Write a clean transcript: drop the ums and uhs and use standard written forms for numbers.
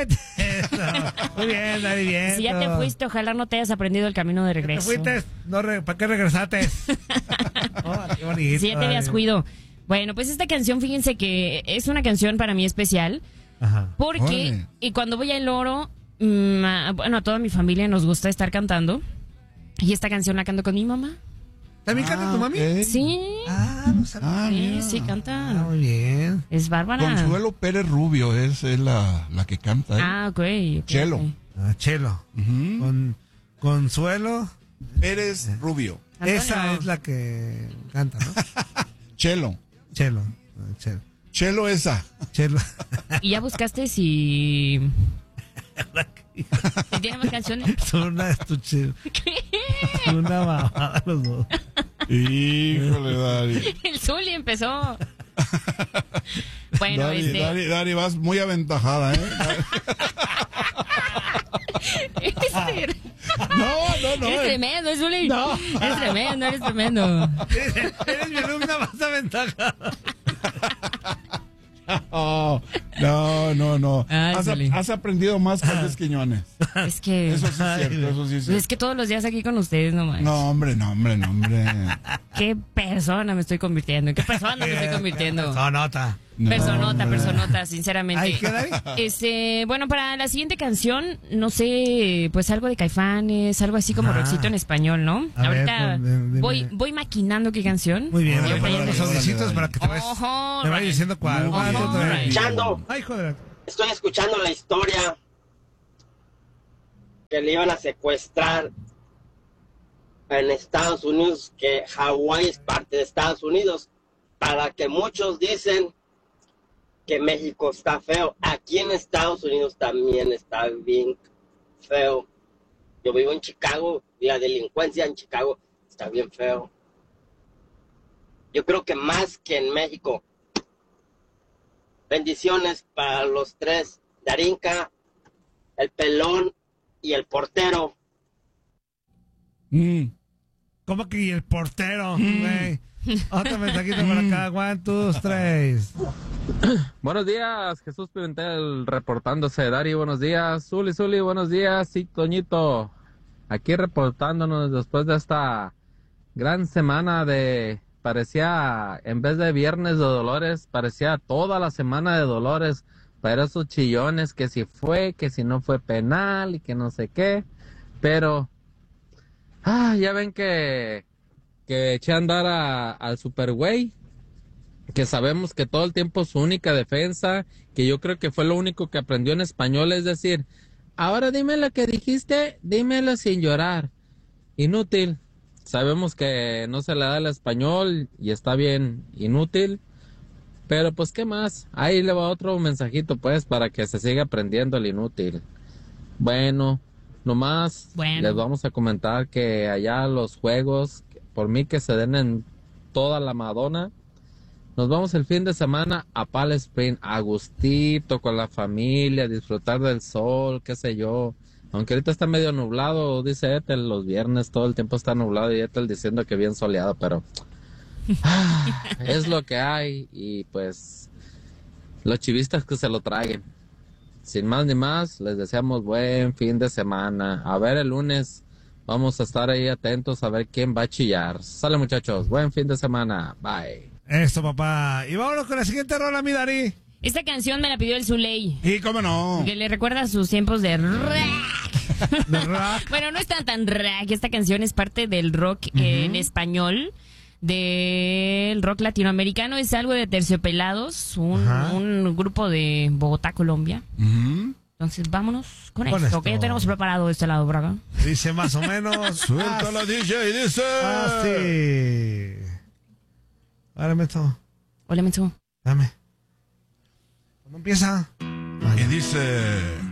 Muy bien, Dari, bien. Si ya te fuiste, ojalá no te hayas aprendido el camino de regreso. ¿Te fuiste? No, ¿para qué regresaste? Oh, qué bonito. Si ya te habías cuido. Bueno, pues esta canción, fíjense que es una canción para mí especial. Ajá. Porque y cuando voy al Oro, bueno, a toda mi familia nos gusta estar cantando. Y esta canción la canto con mi mamá. ¿También canta tu mami? Okay. Sí. No sabía. Sí, canta. Muy bien. Es bárbara. Consuelo Pérez Rubio es la que canta. Ok. Chelo. Chelo. Consuelo Pérez Rubio. Antonio. Esa es la que canta, ¿no? Chelo. Chelo. Chelo esa. Chelo. ¿Y ya buscaste si tiene más canciones? Son una estuche. Son una mamada los dos. Híjole, Dari. El Zuli empezó. Bueno, Dari, vas muy aventajada, ¿eh? No. Eres tremendo, Zuli. No. Eres tremendo. Eres mi alumna más aventajada. No. Ay, Has aprendido más que Luis Quiñones. Es que Eso sí es cierto, eso sí es cierto. es que todos los días aquí con ustedes nomás. No, hombre. ¿Qué persona me estoy convirtiendo? ¿En qué persona me estoy convirtiendo? Sonota. Personota, sinceramente. Ay, ¿qué, Dari? Bueno, para la siguiente canción, no sé, pues algo de Caifanes, algo así como rockcito en español, ¿no? A ver, Ahorita dime. voy maquinando qué canción. Muy bien, Yo voy a poner los audicitos para que te vayas. Me vayas diciendo cuál. Escuchando, Ay, joder. estoy escuchando la historia que le iban a secuestrar en Estados Unidos, que Hawái es parte de Estados Unidos, para que muchos dicen que México está feo. Aquí en Estados Unidos también está bien feo. Yo vivo en Chicago y la delincuencia en Chicago está bien feo. Yo creo que más que en México. Bendiciones para los tres, Darinka, el pelón y el portero. ¿Cómo que el portero? Güey. Otro mensajito por acá. 1, 2, 3. Buenos días, Jesús Pimentel reportándose. Dari, buenos días. Zuli, buenos días. Sí, Toñito, aquí reportándonos después de esta gran semana parecía, en vez de viernes de dolores, parecía toda la semana de dolores para esos chillones, que si fue, que si no fue penal y que no sé qué. Pero, ya ven que eché a andar al Supergüey, que sabemos que todo el tiempo su única defensa, que yo creo que fue lo único que aprendió en español, es decir, ahora dime lo que dijiste, dímelo sin llorar. Inútil. Sabemos que no se le da el español y está bien inútil, pero pues qué más, ahí le va otro mensajito pues para que se siga aprendiendo el inútil. Bueno, nomás les vamos a comentar que allá los juegos, por mí que se den en toda la Madonna. Nos vamos el fin de semana a Palm Springs, a gustito, con la familia, disfrutar del sol, qué sé yo. Aunque ahorita está medio nublado, dice Ethel, los viernes todo el tiempo está nublado y Ethel diciendo que bien soleado, pero es lo que hay y pues los chivistas que se lo traguen. Sin más ni más, les deseamos buen fin de semana. A ver el lunes, vamos a estar ahí atentos a ver quién va a chillar. Sale muchachos, buen fin de semana, bye. Eso, papá. Y vámonos con la siguiente rola, mi Dari. Esta canción me la pidió el Zuley. ¿Y cómo no? Que le recuerda a sus tiempos de rock. ¿De rock? Bueno, no es tan rock. Esta canción es parte del rock en español, del rock latinoamericano. Es algo de Terciopelados, un grupo de Bogotá, Colombia. Entonces, vámonos con esto, que ya tenemos preparado de este lado, Braga. Dice más o menos. Suéltala, DJ, dice. Así. Ahora meto. Hola, Menso. Dame. ¿Cuándo empieza? Y dice...